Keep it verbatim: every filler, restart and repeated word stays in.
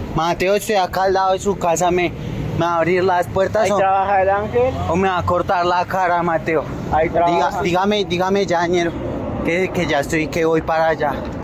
Mateo, estoy acá al lado de su casa, me, me va a abrir las puertas Ahí o, trabaja el ángel. o me va a cortar la cara, Mateo. Ahí Diga, trabaja. dígame, dígame ya, ñero, que, que ya estoy, que voy para allá.